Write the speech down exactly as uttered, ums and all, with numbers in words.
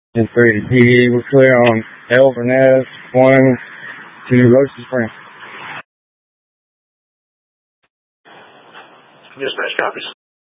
And three P D, we're clear on El Vernez, one to Roasted Springs. Dispatch copies.